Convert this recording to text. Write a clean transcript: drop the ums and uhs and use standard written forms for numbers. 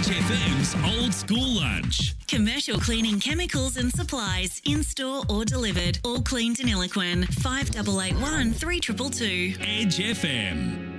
Edge FM's Old School Lunch. Commercial cleaning chemicals and supplies, in-store or delivered. All clean Deniliquin. 5881 3222. Edge FM.